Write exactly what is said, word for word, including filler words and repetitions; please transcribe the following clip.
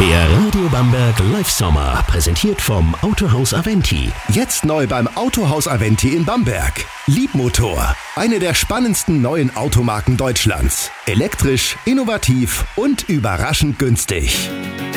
Der Radio Bamberg Live Sommer, präsentiert vom Autohaus Aventi. Jetzt neu beim Autohaus Aventi in Bamberg. Liebmotor, eine der spannendsten neuen Automarken Deutschlands. Elektrisch, innovativ und überraschend günstig.